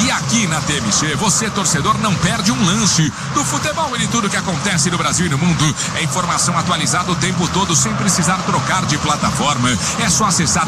E aqui na TMC, você, torcedor, não perde um lance do futebol e de tudo que acontece no Brasil e no mundo. É informação atualizada o tempo todo, sem precisar trocar de plataforma. É só acessar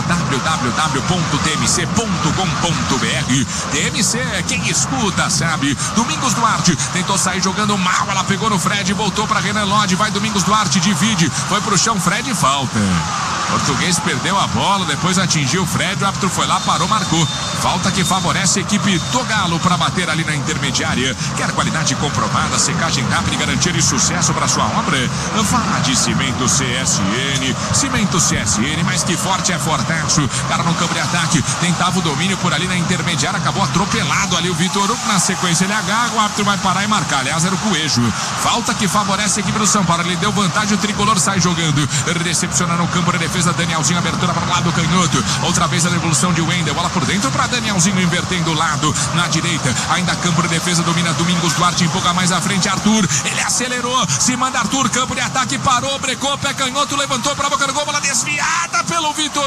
www.tmc.com.br. TMC, quem escuta sabe. Domingos Duarte tentou sair jogando mal, ela pegou no Fred, voltou para Renan Lodge, vai Domingos Duarte, divide, foi pro chão, Fred, falta. Português perdeu a bola, depois atingiu o Fred, o árbitro foi lá, parou, marcou. Falta que favorece a equipe do Galo para bater ali na intermediária. Quer qualidade comprovada, secagem rápida e garantia de sucesso para sua obra? Vá de Cimento CSN. Cimento CSN, mas que forte é fortaço. Cara no campo de ataque, tentava o domínio por ali na intermediária, acabou atropelado ali o Vitor Hugo. Na sequência ele agarra, o árbitro vai parar e marcar. Aliás, era o Coelho. Falta que favorece a equipe do São Paulo. Ele deu vantagem, o tricolor sai jogando. Recepciona no campo de defesa. Danielzinho, abertura para o lado canhoto. Outra vez a devolução de Wendel. Bola por dentro para Danielzinho, invertendo o lado. Na direita, ainda campo de defesa, domina Domingos Duarte, empolga mais à frente. Arthur, ele acelerou. Se manda Arthur, campo de ataque, parou, brecou, pé canhoto, levantou para a boca do gol. Bola desviada pelo Vitor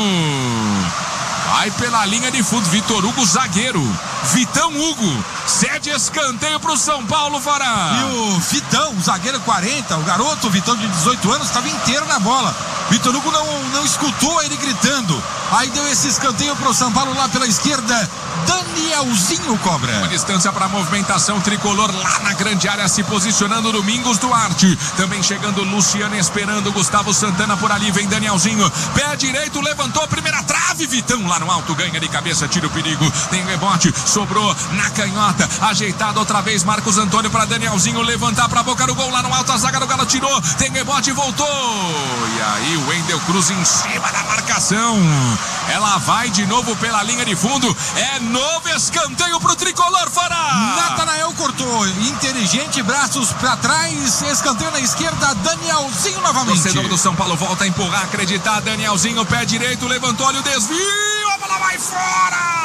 Hugo. Vai pela linha de fundo, Vitor Hugo, zagueiro. Vitão Hugo cede escanteio pro São Paulo, Fará. E o Vitão, o zagueiro 40, o garoto, o Vitão de 18 anos, estava inteiro na bola. Vitor Hugo não escutou ele gritando. Aí deu esse escanteio pro São Paulo lá pela esquerda. Danielzinho cobra. Uma distância para a movimentação tricolor lá na grande área, se posicionando Domingos Duarte. Também chegando Luciano, esperando Gustavo Santana por ali. Vem Danielzinho, pé direito, levantou a primeira trave. Vitão lá no alto, ganha de cabeça, tira o perigo. Tem rebote, sobrou na canhota. Ajeitado outra vez, Marcos Antônio para Danielzinho levantar para a boca do gol. Lá no alto, a zaga do Galo tirou. Tem rebote e voltou. E aí o Wendel Cruz em cima da marcação. Ela vai de novo pela linha de fundo. É novo escanteio pro tricolor, Fará. Natanael cortou, inteligente, braços pra trás, escanteio na esquerda, Danielzinho novamente. Torcedor do São Paulo volta a empurrar, acreditar, Danielzinho, pé direito, levantou, olha o desvio, a bola vai fora.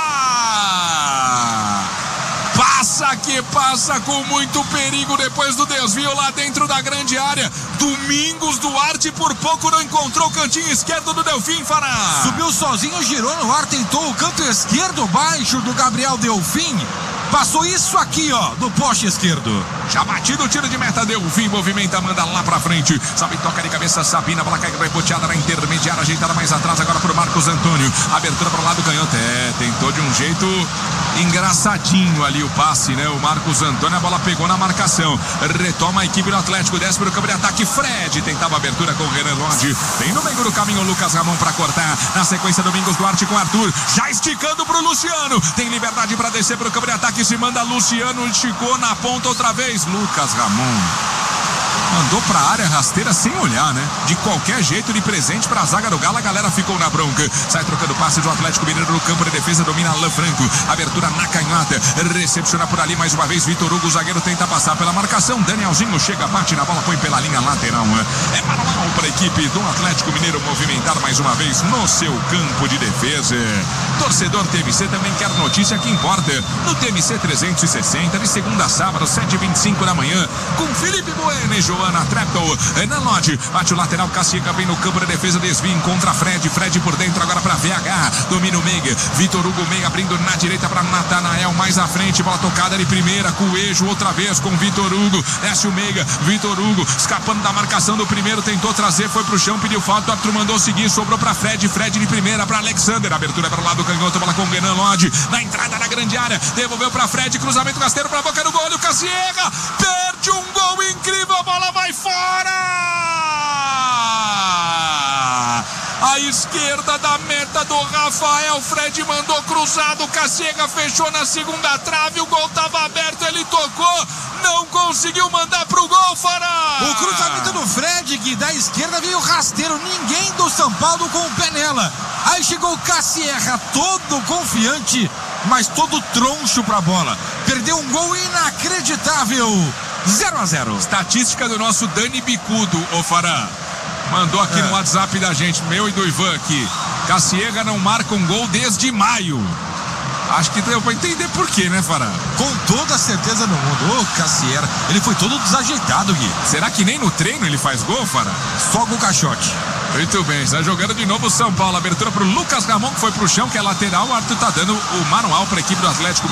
Passa que passa com muito perigo depois do desvio lá dentro da grande área. Domingos Duarte por pouco não encontrou o cantinho esquerdo do Delfim, Fará. Subiu sozinho, girou no ar, tentou o canto esquerdo baixo do Gabriel Delfim. Passou isso aqui, ó, do poste esquerdo. Já batido o tiro de meta, Delfim movimenta, manda lá pra frente. Sabe, toca de cabeça, Sabina, bola cai reboteada na intermediária, ajeitada mais atrás, agora pro Marcos Antônio. Abertura pro lado canhoto. Tentou de um jeito engraçadinho ali o passe, né? O Marcos Antônio, a bola pegou na marcação. Retoma a equipe do Atlético, desce pro campo de ataque. Fred tentava abertura com o Renan Lodge. Vem no meio do caminho o Lucas Ramon pra cortar. Na sequência, Domingos Duarte com Arthur. Já esticando pro Luciano. Tem liberdade pra descer pro campo de ataque. Se manda Luciano, esticou na ponta outra vez. Lucas Ramon mandou pra área rasteira sem olhar, né? De qualquer jeito, de presente pra zaga do Galo, a galera ficou na bronca. Sai trocando passe do Atlético Mineiro no campo de defesa, domina Alain Franco. Abertura na canhota, recepciona por ali mais uma vez Vitor Hugo, o zagueiro tenta passar pela marcação. Danielzinho chega, bate na bola, põe pela linha lateral. É manual pra equipe do Atlético Mineiro movimentar mais uma vez no seu campo de defesa. Torcedor TMC também quer notícia que importa. No TMC 360, de segunda a sábado, 7h25 da manhã, com Felipe Bueno e Joana Treptow. Renan Lodge, bate o lateral, Cacica vem no campo de defesa, desvia, encontra Fred por dentro, agora para VH, domina o Meiga, Vitor Hugo, Meiga abrindo na direita para Natanael, mais à frente, bola tocada de primeira, Coelho outra vez com Vitor Hugo, desce o Meiga, Vitor Hugo, escapando da marcação do primeiro, tentou trazer, foi pro chão, pediu falta, o árbitro mandou seguir, sobrou para Fred de primeira para Alexander, abertura para o lado canhoto, bola com Renan Lodge, na entrada da grande área, devolveu para Fred, cruzamento rasteiro para a boca do gol, o Caciega, perde um gol incrível, a bola vai fora! A esquerda da meta do Rafael, Fred mandou cruzado, Caciega fechou na segunda trave, o gol estava aberto, ele tocou, não conseguiu mandar pro gol, Fará. O cruzamento do Fred, que da esquerda veio rasteiro, ninguém do São Paulo com o pé nela. Aí chegou o Caciega, todo confiante, mas todo troncho pra bola. Perdeu um gol inacreditável. 0-0. Estatística do nosso Dani Bicudo, ô Fará. Mandou aqui no WhatsApp da gente, meu e do Ivan aqui. Caciega não marca um gol desde maio. Acho que deu pra entender por quê, né, Fará? Com toda a certeza no mundo. Ô, Caciera, ele foi todo desajeitado, Gui. Será que nem no treino ele faz gol, Fará? Só com o caixote. Muito bem, está jogando de novo o São Paulo. Abertura pro Lucas Ramon, que foi pro chão, que é lateral. O árbitro tá dando o manual pra equipe do Atlético